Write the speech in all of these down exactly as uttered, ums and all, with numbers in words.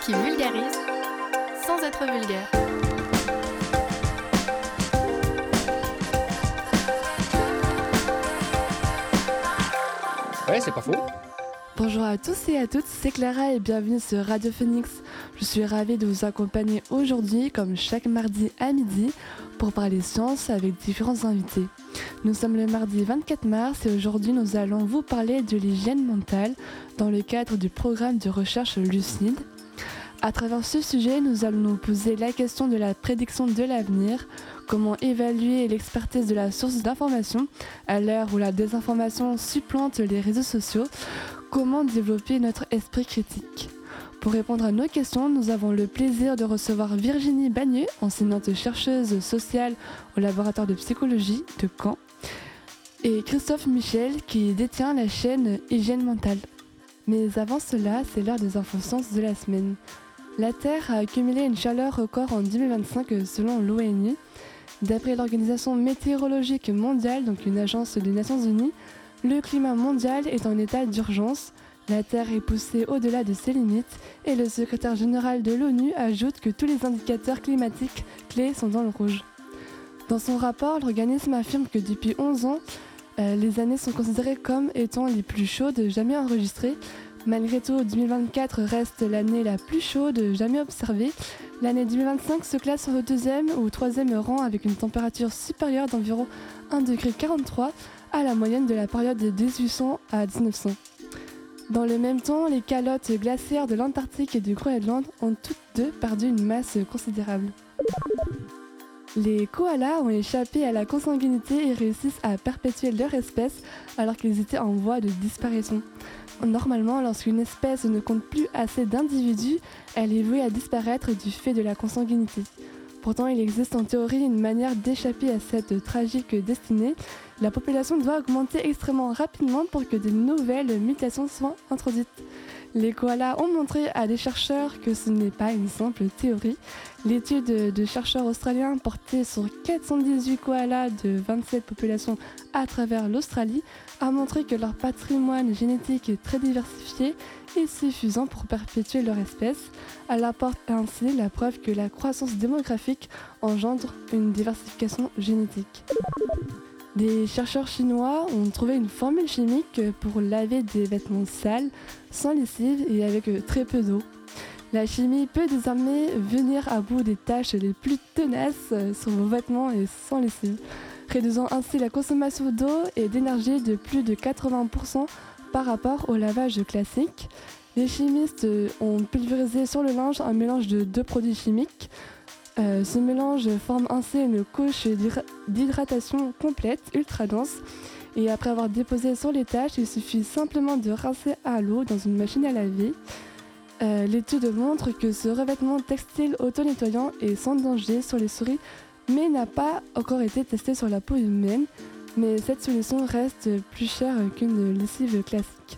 qui vulgarise sans être vulgaire. Ouais, c'est pas faux. Bonjour à tous et à toutes, c'est Clara et bienvenue sur Radio Phoenix. Je suis ravie de vous accompagner aujourd'hui, comme chaque mardi à midi, pour parler science avec différents invités. Nous sommes le mardi vingt-quatre mars et aujourd'hui nous allons vous parler de l'hygiène mentale dans le cadre du programme de recherche Lucide. À travers ce sujet, nous allons nous poser la question de la prédiction de l'avenir, comment évaluer l'expertise de la source d'information à l'heure où la désinformation supplante les réseaux sociaux, comment développer notre esprit critique. Pour répondre à nos questions, nous avons le plaisir de recevoir Virginie Bagneux, enseignante chercheuse sociale au laboratoire de psychologie de Caen, et Christophe Michel qui détient la chaîne Hygiène Mentale. Mais avant cela, c'est l'heure des infos-sciences de la semaine. La Terre a accumulé une chaleur record en deux mille vingt-cinq selon l'ONU. D'après l'Organisation météorologique mondiale, donc une agence des Nations Unies, le climat mondial est en état d'urgence. La Terre est poussée au-delà de ses limites et le secrétaire général de l'ONU ajoute que tous les indicateurs climatiques clés sont dans le rouge. Dans son rapport, l'organisme affirme que depuis onze ans, euh, les années sont considérées comme étant les plus chaudes jamais enregistrées. Malgré tout, deux mille vingt-quatre reste l'année la plus chaude jamais observée. L'année deux mille vingt-cinq se classe sur le deuxième ou troisième rang avec une température supérieure d'environ un degré quarante-trois à la moyenne de la période de dix-huit cents à dix-neuf cents. Dans le même temps, les calottes glaciaires de l'Antarctique et du Groenland ont toutes deux perdu une masse considérable. Les koalas ont échappé à la consanguinité et réussissent à perpétuer leur espèce alors qu'ils étaient en voie de disparition. Normalement, lorsqu'une espèce ne compte plus assez d'individus, elle est vouée à disparaître du fait de la consanguinité. Pourtant, il existe en théorie une manière d'échapper à cette tragique destinée. La population doit augmenter extrêmement rapidement pour que de nouvelles mutations soient introduites. Les koalas ont montré à des chercheurs que ce n'est pas une simple théorie. L'étude de chercheurs australiens portée sur quatre cent dix-huit koalas de vingt-sept populations à travers l'Australie a montré que leur patrimoine génétique est très diversifié et suffisant pour perpétuer leur espèce. Elle apporte ainsi la preuve que la croissance démographique engendre une diversification génétique. Des chercheurs chinois ont trouvé une formule chimique pour laver des vêtements sales, sans lessive et avec très peu d'eau. La chimie peut désormais venir à bout des tâches les plus tenaces sur vos vêtements et sans lessive, réduisant ainsi la consommation d'eau et d'énergie de plus de quatre-vingts pour cent par rapport au lavage classique. Les chimistes ont pulvérisé sur le linge un mélange de deux produits chimiques. Euh, ce mélange forme ainsi une couche d'hydra- d'hydratation complète, ultra dense. Et après avoir déposé sur les tâches, il suffit simplement de rincer à l'eau dans une machine à laver. Euh, l'étude montre que ce revêtement textile auto-nettoyant est sans danger sur les souris, mais n'a pas encore été testé sur la peau humaine. Mais cette solution reste plus chère qu'une lessive classique.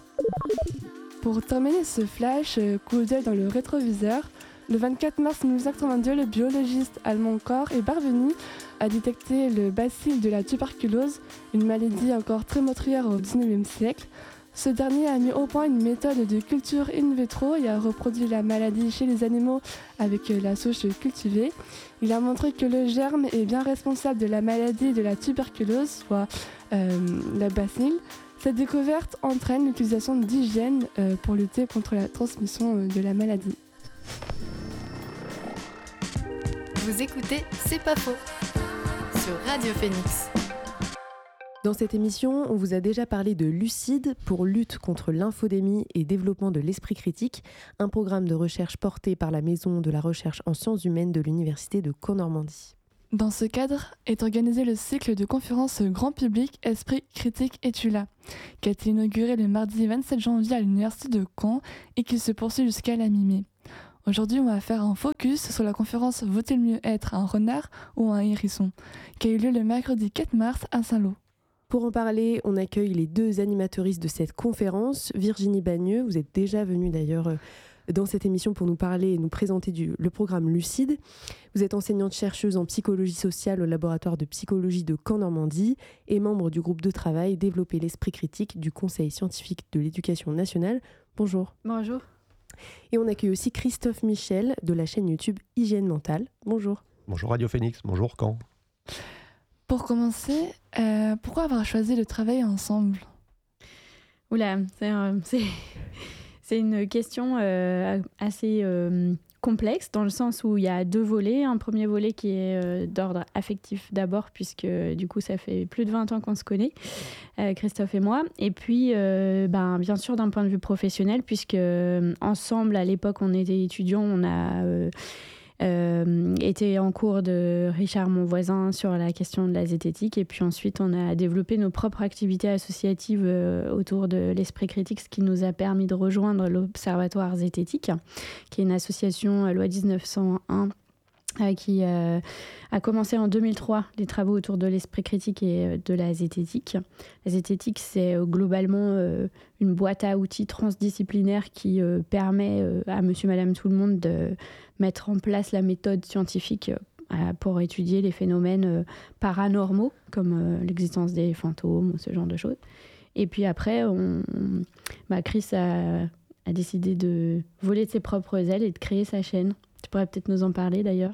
Pour terminer ce flash, coup d'œil dans le rétroviseur. Le vingt-quatre mars mille neuf cent quatre-vingt-deux, le biologiste allemand Koch est parvenu à détecter le bacille de la tuberculose, une maladie encore très meurtrière au dix-neuvième siècle. Ce dernier a mis au point une méthode de culture in vitro et a reproduit la maladie chez les animaux avec la souche cultivée. Il a montré que le germe est bien responsable de la maladie de la tuberculose, soit euh, la bacille. Cette découverte entraîne l'utilisation d'hygiène euh, pour lutter contre la transmission euh, de la maladie. Vous écoutez C'est pas faux sur Radio Phoenix. Dans cette émission, on vous a déjà parlé de Lucide pour lutte contre l'infodémie et développement de l'esprit critique, un programme de recherche porté par la Maison de la recherche en sciences humaines de l'Université de Caen-Normandie. Dans ce cadre est organisé le cycle de conférences grand public Esprit critique es-tu là, qui a été inauguré le mardi vingt-sept janvier à l'Université de Caen et qui se poursuit jusqu'à la mi-mai. Aujourd'hui, on va faire un focus sur la conférence « Vaut-il mieux être un renard ou un hérisson ?» qui a eu lieu le mercredi quatre mars à Saint-Lô. Pour en parler, on accueille les deux animatrices de cette conférence. Virginie Bagneux, vous êtes déjà venue d'ailleurs dans cette émission pour nous parler et nous présenter du, le programme Lucide. Vous êtes enseignante-chercheuse en psychologie sociale au laboratoire de psychologie de Caen-Normandie et membre du groupe de travail Développer l'esprit critique du Conseil scientifique de l'éducation nationale. Bonjour. Bonjour. Et on accueille aussi Christophe Michel de la chaîne YouTube Hygiène Mentale. Bonjour. Bonjour Radio Phoenix, bonjour Caen. Pour commencer, euh, pourquoi avoir choisi de travailler ensemble ? Oula, c'est, un, c'est, c'est une question euh, assez euh, complexe dans le sens où il y a deux volets. Un premier volet qui est euh, d'ordre affectif d'abord, puisque du coup ça fait plus de vingt ans qu'on se connaît, euh, Christophe et moi. Et puis euh, ben, bien sûr d'un point de vue professionnel, puisque euh, ensemble à l'époque on était étudiants, on a... Euh, Euh, était en cours de Richard, mon voisin, sur la question de la zététique. Et puis ensuite, on a développé nos propres activités associatives euh, autour de l'esprit critique, ce qui nous a permis de rejoindre l'Observatoire zététique, qui est une association euh, loi dix-neuf cent un euh, qui euh, a commencé en deux mille trois les travaux autour de l'esprit critique et euh, de la zététique. La zététique, c'est euh, globalement euh, une boîte à outils transdisciplinaire qui euh, permet euh, à monsieur, madame, tout le monde de mettre en place la méthode scientifique euh, pour étudier les phénomènes euh, paranormaux, comme euh, l'existence des fantômes ou ce genre de choses. Et puis après, on, on, bah Chris a, a décidé de voler de ses propres ailes et de créer sa chaîne. Tu pourrais peut-être nous en parler d'ailleurs.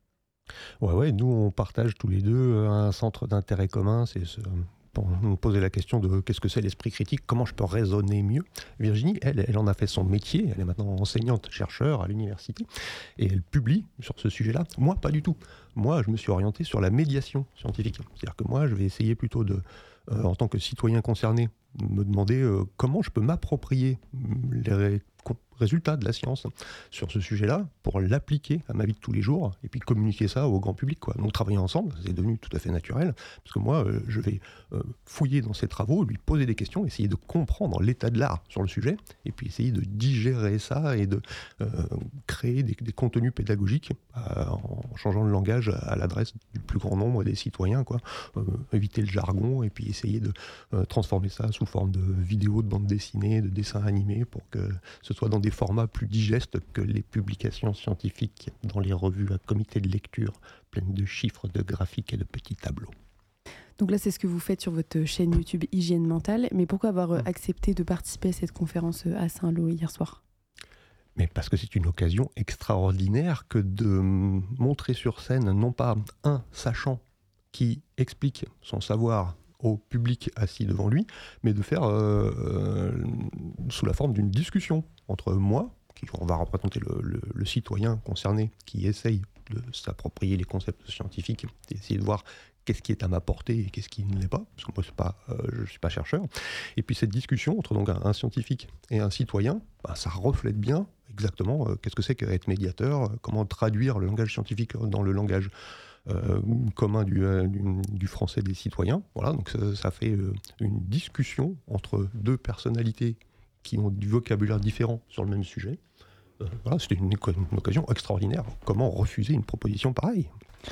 Ouais, ouais, nous on partage tous les deux un centre d'intérêt commun, c'est ce... pour nous poser la question de qu'est-ce que c'est l'esprit critique, comment je peux raisonner mieux. Virginie, elle, elle en a fait son métier, elle est maintenant enseignante, chercheur à l'université, et elle publie sur ce sujet-là. Moi, pas du tout. Moi, je me suis orienté sur la médiation scientifique. C'est-à-dire que moi, je vais essayer plutôt de, euh, en tant que citoyen concerné, me demander euh, comment je peux m'approprier les ré- résultats de la science sur ce sujet-là pour l'appliquer à ma vie de tous les jours et puis communiquer ça au grand public, quoi. Donc travailler ensemble, c'est devenu tout à fait naturel parce que moi, euh, je vais euh, fouiller dans ses travaux, lui poser des questions, essayer de comprendre l'état de l'art sur le sujet et puis essayer de digérer ça et de euh, créer des, des contenus pédagogiques euh, en changeant le langage à l'adresse du plus grand nombre des citoyens, quoi. Euh, éviter le jargon et puis essayer de euh, transformer ça sous forme de vidéos, de bandes dessinées, de dessins animés pour que ce soit dans des formats plus digestes que les publications scientifiques dans les revues à comité de lecture, pleines de chiffres, de graphiques et de petits tableaux. Donc là, c'est ce que vous faites sur votre chaîne YouTube Hygiène Mentale. Mais pourquoi avoir euh, accepté de participer à cette conférence à Saint-Lô hier soir ? Mais parce que c'est une occasion extraordinaire que de montrer sur scène, non pas un sachant qui explique son savoir au public assis devant lui, mais de faire euh, euh, sous la forme d'une discussion entre moi, qui on va représenter le, le, le citoyen concerné qui essaye de s'approprier les concepts scientifiques, d'essayer de voir qu'est-ce qui est à ma portée et qu'est-ce qui ne l'est pas, parce que moi c'est pas, euh, je ne suis pas chercheur. Et puis cette discussion entre donc un, un scientifique et un citoyen, bah, ça reflète bien exactement euh, qu'est-ce que c'est qu'être médiateur, euh, comment traduire le langage scientifique dans le langage Euh, commun du, euh, du, du français des citoyens. Voilà, donc ça, ça fait euh, une discussion entre deux personnalités qui ont du vocabulaire différent sur le même sujet. Euh, voilà, c'était une, une occasion extraordinaire. Comment refuser une proposition pareille ?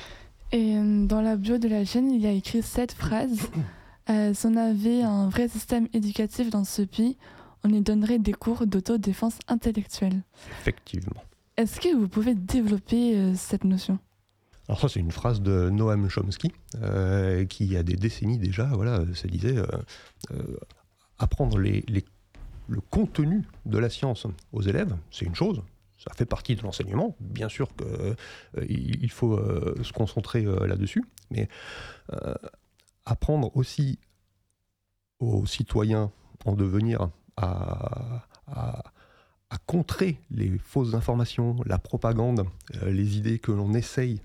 Et dans la bio de la chaîne, il y a écrit cette phrase. Euh, si on avait un vrai système éducatif dans ce pays, on y donnerait des cours d'autodéfense intellectuelle. Effectivement. Est-ce que vous pouvez développer euh, cette notion ? Alors ça, c'est une phrase de Noam Chomsky, euh, qui il y a des décennies déjà, voilà, ça disait euh, euh, apprendre les, les, le contenu de la science aux élèves, c'est une chose, ça fait partie de l'enseignement, bien sûr qu'il euh, il faut euh, se concentrer euh, là-dessus, mais euh, apprendre aussi aux citoyens en devenir à... à à contrer les fausses informations, la propagande, euh, les idées que l'on essaye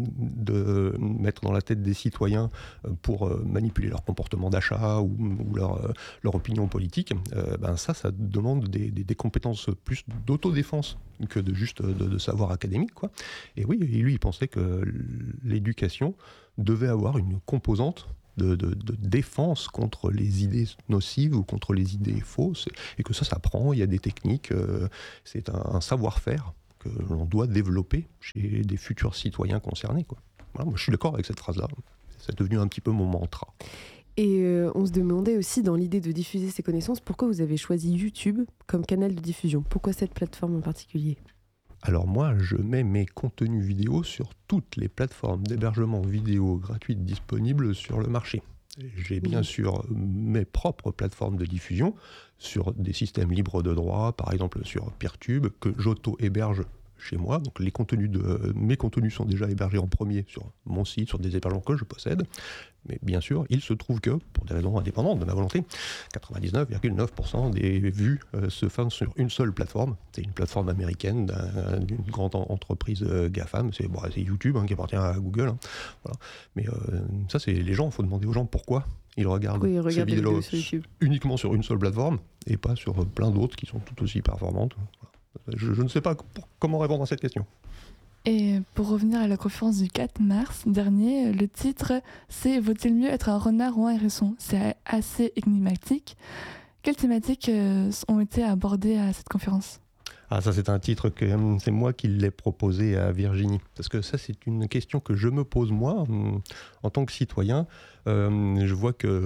de mettre dans la tête des citoyens euh, pour euh, manipuler leur comportement d'achat ou, ou leur, euh, leur opinion politique, euh, ben ça, ça demande des, des, des compétences plus d'autodéfense que de juste de, de savoir académique, quoi. Et oui, lui, il pensait que l'éducation devait avoir une composante De, de, de défense contre les idées nocives ou contre les idées fausses, et que ça s'apprend, il y a des techniques, euh, c'est un, un savoir-faire que l'on doit développer chez des futurs citoyens concernés, quoi. Voilà, moi je suis d'accord avec cette phrase-là, c'est devenu un petit peu mon mantra. Et euh, on se demandait aussi, dans l'idée de diffuser ces connaissances, pourquoi vous avez choisi YouTube comme canal de diffusion ? Pourquoi cette plateforme en particulier ? Alors moi, je mets mes contenus vidéo sur toutes les plateformes d'hébergement vidéo gratuites disponibles sur le marché. J'ai bien oui. sûr mes propres plateformes de diffusion sur des systèmes libres de droit, par exemple sur Peertube, que j'auto-héberge chez moi. Donc les contenus de, mes contenus sont déjà hébergés en premier sur mon site, sur des hébergements que je possède. Mais bien sûr, il se trouve que, pour des raisons indépendantes de ma volonté, quatre-vingt-dix-neuf virgule neuf pour cent des vues euh, se font sur une seule plateforme. C'est une plateforme américaine d'un, d'une grande entreprise euh, GAFAM. C'est, bon, c'est YouTube hein, qui appartient à Google. Hein. Voilà. Mais euh, ça, c'est les gens. Il faut demander aux gens pourquoi ils regardent oui, ces vidéos sur YouTube. Uniquement sur une seule plateforme et pas sur plein d'autres qui sont tout aussi performantes. Voilà. Je, je ne sais pas pour, comment répondre à cette question. Et pour revenir à la conférence du quatre mars dernier, le titre c'est « Vaut-il mieux être un renard ou un hérisson ?» C'est assez énigmatique. Quelles thématiques ont été abordées à cette conférence ? Ah, ça c'est un titre que c'est moi qui l'ai proposé à Virginie. Parce que ça c'est une question que je me pose moi, en tant que citoyen. Euh, je vois que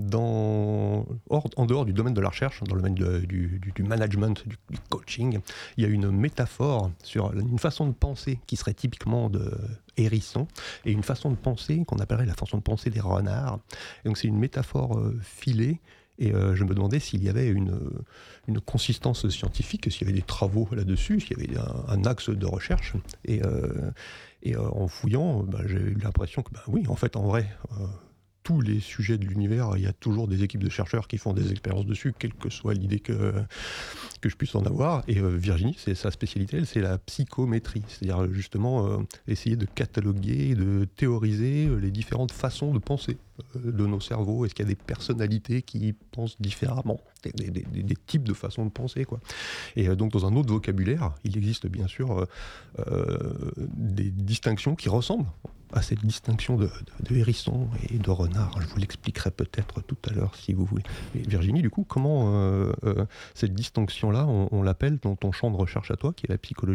Dans, hors, en dehors du domaine de la recherche, dans le domaine de, du, du, du management, du, du coaching, il y a une métaphore sur une façon de penser qui serait typiquement de hérisson et une façon de penser qu'on appellerait la façon de penser des renards. Et donc c'est une métaphore euh, filée et euh, je me demandais s'il y avait une, une consistance scientifique, s'il y avait des travaux là-dessus, s'il y avait un, un axe de recherche. Et, euh, et euh, en fouillant, ben, j'ai eu l'impression que ben, oui, en fait, en vrai... Euh, tous les sujets de l'univers, il y a toujours des équipes de chercheurs qui font des expériences dessus, quelle que soit l'idée que, que je puisse en avoir. Et euh, Virginie, c'est sa spécialité, elle, c'est la psychométrie. C'est-à-dire justement euh, essayer de cataloguer, de théoriser euh, les différentes façons de penser euh, de nos cerveaux. Est-ce qu'il y a des personnalités qui pensent différemment, des, des, des, des types de façons de penser, quoi. Et euh, donc dans un autre vocabulaire, il existe bien sûr euh, euh, des distinctions qui ressemblent à cette distinction de, de, de hérisson et de renard. Je vous l'expliquerai peut-être tout à l'heure si vous voulez. Mais Virginie, du coup, comment euh, euh, cette distinction-là, on, on l'appelle dans ton champ de recherche à toi, qui est la psychologie ?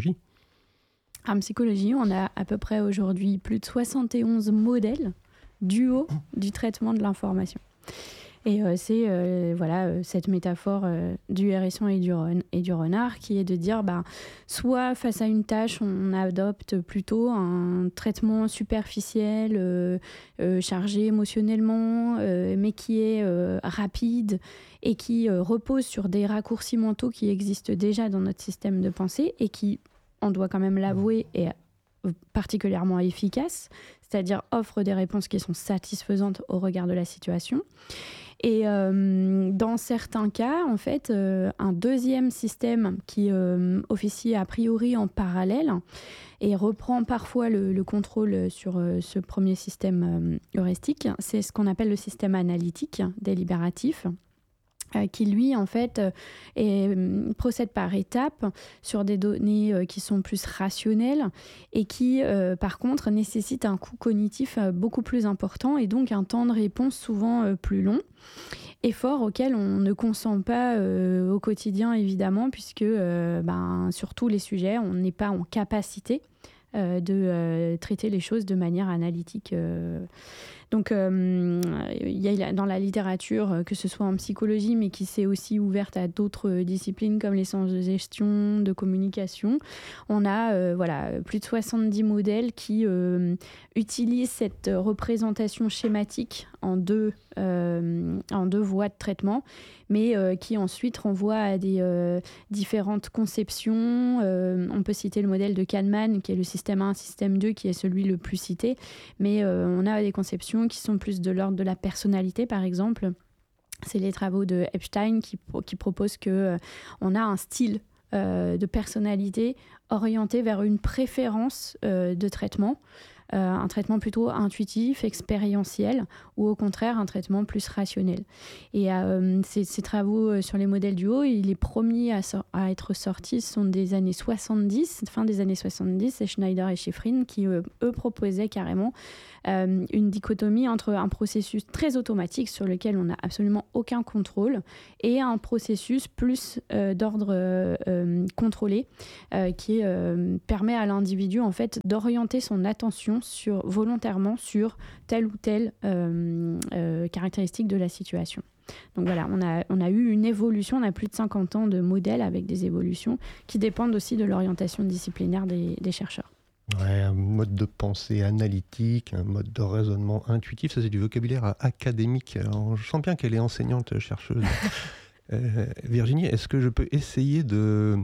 En psychologie, on a à peu près aujourd'hui plus de soixante et onze modèles du haut du traitement de l'information. Et euh, c'est euh, voilà, euh, cette métaphore euh, du hérisson et du, ren- et du renard qui est de dire bah, soit face à une tâche, on adopte plutôt un traitement superficiel, euh, euh, chargé émotionnellement, euh, mais qui est euh, rapide et qui euh, repose sur des raccourcis mentaux qui existent déjà dans notre système de pensée et qui, on doit quand même l'avouer, est particulièrement efficace, c'est-à-dire offre des réponses qui sont satisfaisantes au regard de la situation. Et euh, dans certains cas, en fait, euh, un deuxième système qui euh, officie a priori en parallèle et reprend parfois le, le contrôle sur euh, ce premier système euh, heuristique, c'est ce qu'on appelle le système analytique délibératif, euh, qui lui, en fait, euh, est, euh, procède par étapes sur des données euh, qui sont plus rationnelles et qui, euh, par contre, nécessitent un coût cognitif euh, beaucoup plus important et donc un temps de réponse souvent euh, plus long. Effort auquel on ne consent pas euh, au quotidien, évidemment, puisque euh, ben, sur tous les sujets, on n'est pas en capacité euh, de euh, traiter les choses de manière analytique. Euh. Donc, euh, il y a dans la littérature, que ce soit en psychologie, mais qui s'est aussi ouverte à d'autres disciplines comme les sciences de gestion, de communication, on a euh, voilà, plus de soixante-dix modèles qui euh, utilisent cette représentation schématique en deux, euh, en deux voies de traitement, mais euh, qui ensuite renvoient à des euh, différentes conceptions. Euh, on peut citer le modèle de Kahneman, qui est le système un, système deux, qui est celui le plus cité, mais euh, on a des conceptions qui sont plus de l'ordre de la personnalité, par exemple. C'est les travaux de Epstein qui, qui proposent qu'on euh, a un style euh, de personnalité orienté vers une préférence euh, de traitement. Euh, un traitement plutôt intuitif, expérientiel, ou au contraire un traitement plus rationnel. Et euh, ces, ces travaux sur les modèles du haut, les premiers à, so- à être sortis sont des années soixante-dix, fin des années soixante-dix, c'est Schneider et Shiffrin qui, eux, eux proposaient carrément euh, une dichotomie entre un processus très automatique sur lequel on n'a absolument aucun contrôle et un processus plus euh, d'ordre euh, euh, contrôlé euh, qui euh, permet à l'individu en fait, d'orienter son attention sur, volontairement sur telle ou telle euh, euh, caractéristique de la situation. Donc voilà, on a, on a eu une évolution, on a plus de cinquante ans de modèles avec des évolutions qui dépendent aussi de l'orientation disciplinaire des, des chercheurs. Ouais, un mode de pensée analytique, un mode de raisonnement intuitif, ça c'est du vocabulaire académique. Alors, je sens bien qu'elle est enseignante, chercheuse. euh, Virginie, est-ce que je peux essayer de,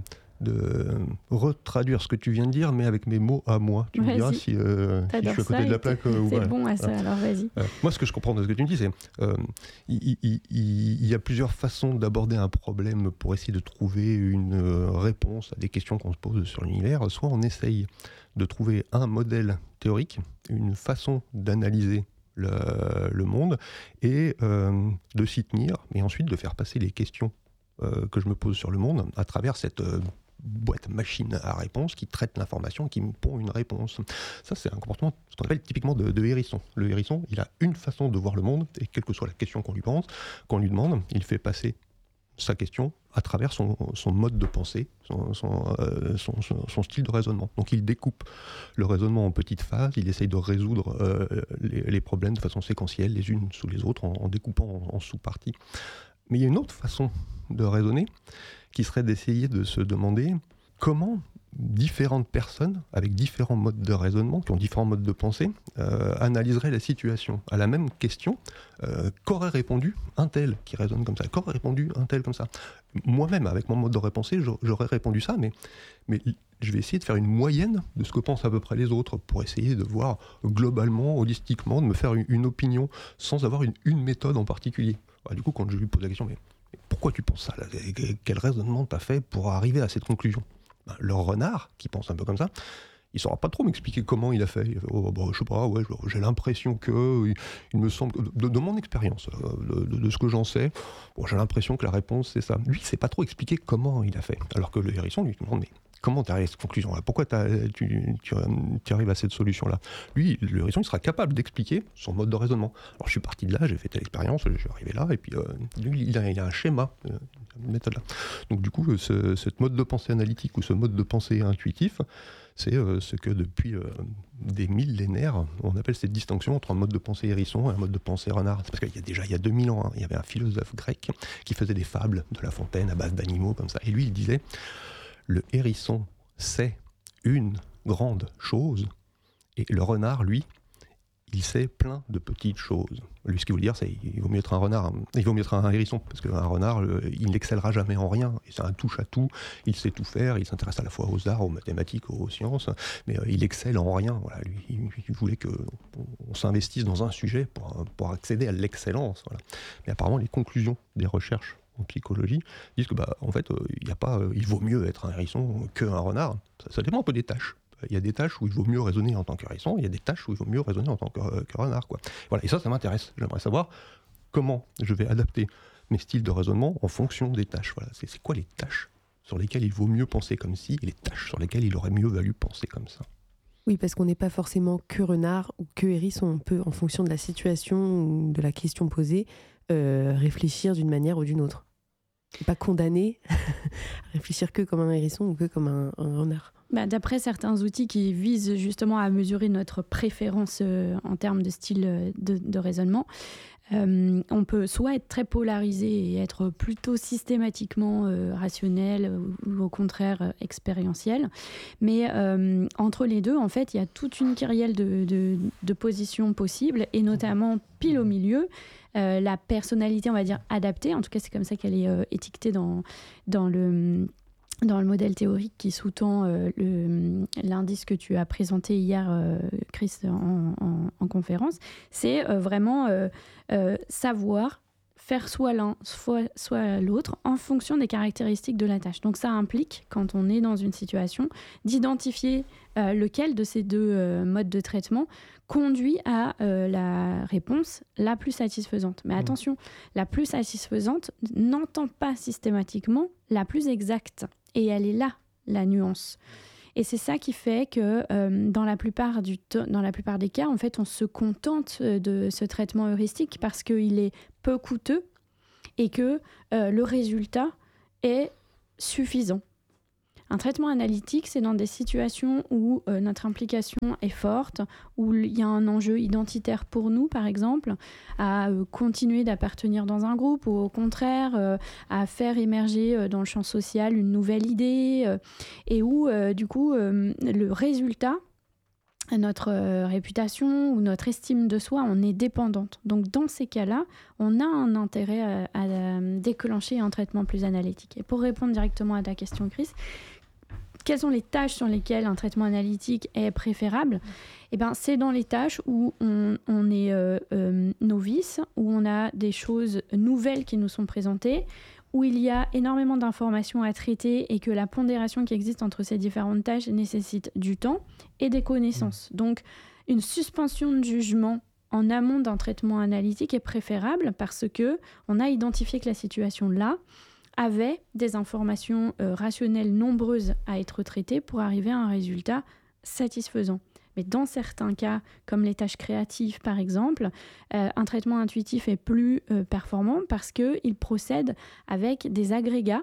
de retraduire ce que tu viens de dire, mais avec mes mots à moi? Tu Vas-y. me diras si, euh, si je suis à côté de la plaque euh, ou C'est pas. bon à ça, Voilà. alors vas-y. Euh, moi, ce que je comprends de ce que tu me dis, c'est euh, il, il, il, il y a plusieurs façons d'aborder un problème pour essayer de trouver une euh, réponse à des questions qu'on se pose sur l'univers. Soit on essaye de trouver un modèle théorique, une façon d'analyser le, le monde et euh, de s'y tenir, et ensuite de faire passer les questions euh, que je me pose sur le monde à travers cette euh, boîte machine à réponse qui traite l'information, qui me pond une réponse. Ça, c'est un comportement, ce qu'on appelle typiquement de, de hérisson. Le hérisson, il a une façon de voir le monde, et quelle que soit la question qu'on lui pense, qu'on lui demande, il fait passer sa question à travers son, son mode de pensée, son, son, euh, son, son, son style de raisonnement. Donc il découpe le raisonnement en petites phases, il essaye de résoudre euh, les, les problèmes de façon séquentielle, les unes sous les autres, en, en découpant en, en sous-parties. Mais il y a une autre façon de raisonner, qui serait d'essayer de se demander comment différentes personnes, avec différents modes de raisonnement, qui ont différents modes de pensée, euh, analyseraient la situation. À la même question, euh, qu'aurait répondu un tel qui raisonne comme ça? Qu'aurait répondu un tel comme ça? Moi-même, avec mon mode de pensée, j'aurais répondu ça, mais, mais je vais essayer de faire une moyenne de ce que pensent à peu près les autres, pour essayer de voir globalement, holistiquement, de me faire une, une opinion, sans avoir une, une méthode en particulier. Alors, du coup, quand je lui pose la question, mais pourquoi tu penses ça là? Quel raisonnement t'as fait pour arriver à cette conclusion? Ben, le renard, qui pense un peu comme ça, il ne saura pas trop m'expliquer comment il a fait. Il fait oh, bah, je sais pas, ouais, j'ai l'impression que, il, il me semble, de, de mon expérience, de, de, de ce que j'en sais, bon, j'ai l'impression que la réponse c'est ça. Lui, il ne sait pas trop expliquer comment il a fait. Alors que le hérisson lui demande, mais comment tu arrives à cette conclusion-là? Pourquoi tu, tu, tu arrives à cette solution-là? Lui, le hérisson, il sera capable d'expliquer son mode de raisonnement. Alors, je suis parti de là, j'ai fait telle expérience, je suis arrivé là, et puis euh, lui, il a, il a un schéma, euh, une méthode là. Donc, du coup, ce, ce mode de pensée analytique ou ce mode de pensée intuitif, c'est euh, ce que depuis euh, des millénaires, on appelle cette distinction entre un mode de pensée hérisson et un mode de pensée renard. C'est parce qu'il y a déjà, il y a deux mille ans, hein, il y avait un philosophe grec qui faisait des fables de La Fontaine à base d'animaux comme ça. Et lui, il disait, le hérisson sait une grande chose, et le renard, lui, il sait plein de petites choses. Lui, ce qu'il veut dire, c'est qu'il vaut mieux être un renard, il vaut mieux être un hérisson, parce qu'un renard, le, il n'excellera jamais en rien, et c'est un touche-à-tout, il sait tout faire, il s'intéresse à la fois aux arts, aux mathématiques, aux sciences, mais euh, il excelle en rien. Voilà, lui, il, il voulait qu'on s'investisse dans un sujet pour, pour accéder à l'excellence. Voilà. Mais apparemment, les conclusions des recherches en psychologie disent que, bah, en fait, euh, il y a pas, euh, il vaut mieux être un hérisson qu'un renard. Ça, ça dépend un peu des tâches. Il y a des tâches où il vaut mieux raisonner en tant que hérisson, il y a des tâches où il vaut mieux raisonner en tant que, euh, que renard, quoi. Voilà, et ça, ça m'intéresse. J'aimerais savoir comment je vais adapter mes styles de raisonnement en fonction des tâches. Voilà, c'est, c'est quoi les tâches sur lesquelles il vaut mieux penser comme ci, et les tâches sur lesquelles il aurait mieux valu penser comme ça. Oui, parce qu'on n'est pas forcément que renard ou que hérisson. On peut, en fonction de la situation ou de la question posée, euh, réfléchir d'une manière ou d'une autre. Et pas condamné à réfléchir que comme un hérisson ou que comme un, un renard. Bah, d'après certains outils qui visent justement à mesurer notre préférence euh, en termes de style de, de raisonnement, euh, on peut soit être très polarisé et être plutôt systématiquement euh, rationnel ou, ou au contraire euh, expérientiel. Mais euh, entre les deux, en fait, il y a toute une kyrielle de, de, de positions possibles, et notamment pile au milieu, euh, la personnalité, on va dire, adaptée. En tout cas, c'est comme ça qu'elle est euh, étiquetée dans, dans le... dans le modèle théorique qui sous-tend euh, le, l'indice que tu as présenté hier, euh, Chris, en, en, en conférence, c'est euh, vraiment euh, euh, savoir faire soit l'un, soit, soit l'autre, en fonction des caractéristiques de la tâche. Donc ça implique, quand on est dans une situation, d'identifier euh, lequel de ces deux euh, modes de traitement conduit à euh, la réponse la plus satisfaisante. Mais attention, la plus satisfaisante n'entend pas systématiquement la plus exacte. Et elle est là, la nuance. Et c'est ça qui fait que euh, dans, la plupart du to- dans la plupart des cas, en fait, on se contente de ce traitement heuristique parce qu'il est peu coûteux et que euh, le résultat est suffisant. Un traitement analytique, c'est dans des situations où euh, notre implication est forte, où il y a un enjeu identitaire pour nous, par exemple, à euh, continuer d'appartenir dans un groupe, ou au contraire, euh, à faire émerger euh, dans le champ social une nouvelle idée, euh, et où, euh, du coup, euh, le résultat notre euh, réputation ou notre estime de soi en est dépendante. Donc dans ces cas-là, on a un intérêt à, à, à déclencher un traitement plus analytique. Et pour répondre directement à ta question, Chris, quelles sont les tâches sur lesquelles un traitement analytique est préférable ? Eh ben, c'est dans les tâches où on, on est euh, euh, novice, où on a des choses nouvelles qui nous sont présentées, où il y a énormément d'informations à traiter et que la pondération qui existe entre ces différentes tâches nécessite du temps et des connaissances. Donc, une suspension de jugement en amont d'un traitement analytique est préférable parce qu'on a identifié que la situation là avait des informations euh, rationnelles nombreuses à être traitées pour arriver à un résultat satisfaisant. Mais dans certains cas, comme les tâches créatives par exemple, euh, un traitement intuitif est plus euh, performant parce qu'il procède avec des agrégats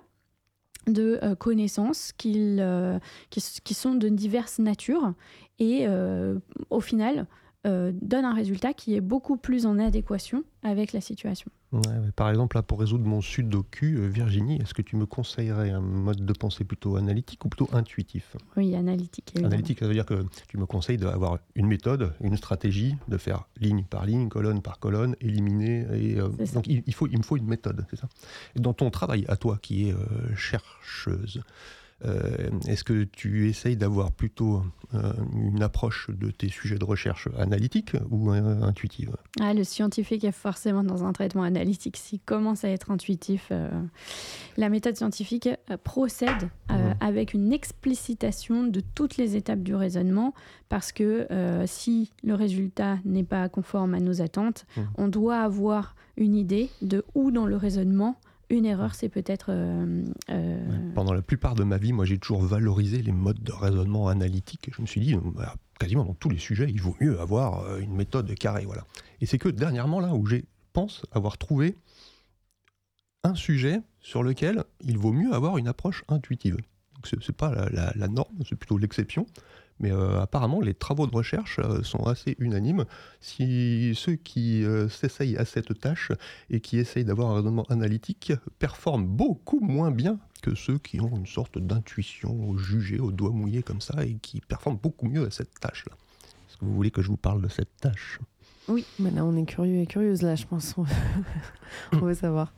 de euh, connaissances qui, euh, qui, qui sont de diverses natures et euh, au final euh, donne un résultat qui est beaucoup plus en adéquation avec la situation. Ouais, ouais. Par exemple, là, pour résoudre mon sudoku, euh, Virginie, est-ce que tu me conseillerais un mode de pensée plutôt analytique ou plutôt intuitif ? Oui, analytique. Évidemment. Analytique, ça veut dire que tu me conseilles d'avoir une méthode, une stratégie, de faire ligne par ligne, colonne par colonne, éliminer. Et, euh, donc il, il, faut, il me faut une méthode, c'est ça ? Et dans ton travail, à toi qui es euh, chercheuse, Euh, est-ce que tu essayes d'avoir plutôt euh, une approche de tes sujets de recherche analytique ou euh, intuitive ? Ah, le scientifique est forcément dans un traitement analytique. S'il commence à être intuitif, euh, la méthode scientifique euh, procède euh, mmh. avec une explicitation de toutes les étapes du raisonnement parce que euh, si le résultat n'est pas conforme à nos attentes, mmh. on doit avoir une idée de où dans le raisonnement une erreur, c'est peut-être... Euh, euh... Pendant la plupart de ma vie, moi, j'ai toujours valorisé les modes de raisonnement analytique. Je me suis dit, bah, quasiment dans tous les sujets, il vaut mieux avoir une méthode carrée. Voilà. Et c'est que dernièrement, là, où je pense avoir trouvé un sujet sur lequel il vaut mieux avoir une approche intuitive. Donc, c'est, c'est pas la, la, la norme, c'est plutôt l'exception. Mais euh, apparemment, les travaux de recherche euh, sont assez unanimes. Si ceux qui euh, s'essayent à cette tâche et qui essayent d'avoir un raisonnement analytique performent beaucoup moins bien que ceux qui ont une sorte d'intuition jugée au doigt mouillé comme ça et qui performent beaucoup mieux à cette tâche-là. Est-ce que vous voulez que je vous parle de cette tâche ? Oui, mais là on est curieux et curieuse là, je pense. On veut savoir.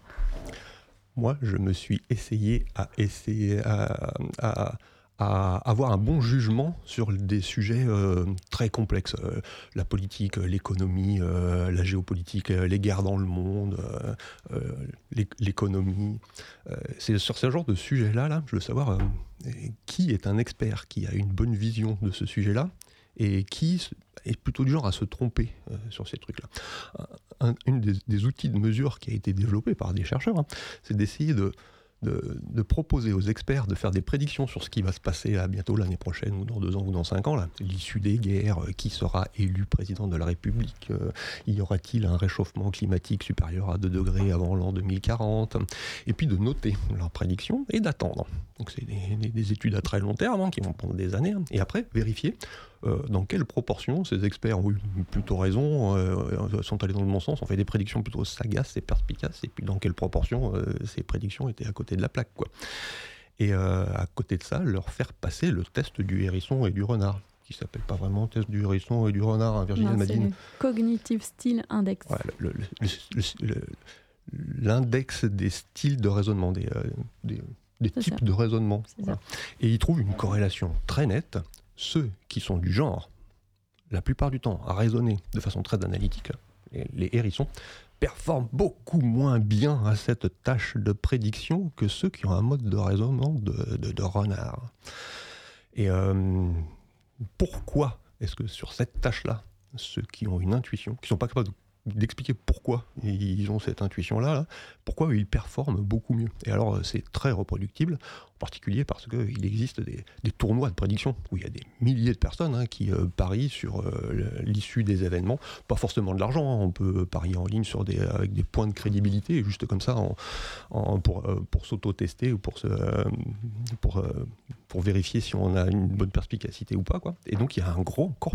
Moi, je me suis essayé à essayer à... à à avoir un bon jugement sur des sujets euh, très complexes. Euh, la politique, l'économie, euh, la géopolitique, euh, les guerres dans le monde, euh, euh, l'économie. Euh, c'est sur ce genre de sujet-là, là, je veux savoir euh, qui est un expert, qui a une bonne vision de ce sujet-là, et qui est plutôt du genre à se tromper euh, sur ces trucs-là. Un, une des, des outils de mesure qui a été développé par des chercheurs, hein, c'est d'essayer de De, de proposer aux experts de faire des prédictions sur ce qui va se passer là, bientôt l'année prochaine ou dans deux ans ou dans cinq ans, là, l'issue des guerres, euh, qui sera élu président de la République, euh, y aura-t-il un réchauffement climatique supérieur à deux degrés avant l'an deux mille quarante, et puis de noter leurs prédictions et d'attendre. Donc c'est des, des, des études à très long terme hein, qui vont prendre des années, hein, et après vérifier euh, dans quelle proportion ces experts ont eu plutôt raison, euh, sont allés dans le bon sens, ont fait des prédictions plutôt sagaces et perspicaces, et puis dans quelle proportion euh, ces prédictions étaient à côté de la plaque, quoi. Et euh, à côté de ça, leur faire passer le test du hérisson et du renard, qui s'appelle pas vraiment test du hérisson et du renard, hein, Virginie non, Madine. C'est le Cognitive Style Index. Ouais, le, le, le, le, l'index des styles de raisonnement, des, euh, des, des types ça. de raisonnement. Voilà. Et ils trouvent une corrélation très nette. Ceux qui sont du genre, la plupart du temps, à raisonner de façon très analytique, les, les hérissons, performent beaucoup moins bien à cette tâche de prédiction que ceux qui ont un mode de raisonnement de, de, de renard. Et euh, pourquoi est-ce que sur cette tâche-là, ceux qui ont une intuition, qui ne sont pas capables de d'expliquer pourquoi ils ont cette intuition-là, là, pourquoi ils performent beaucoup mieux. Et alors, c'est très reproductible, en particulier parce qu'il existe des, des tournois de prédiction où il y a des milliers de personnes hein, qui euh, parient sur euh, l'issue des événements. Pas forcément de l'argent, hein, on peut parier en ligne sur des, avec des points de crédibilité, juste comme ça, en, en, pour, euh, pour s'auto-tester ou pour, se, euh, pour, euh, pour vérifier si on a une bonne perspicacité ou pas, quoi. Et donc, il y a un gros corps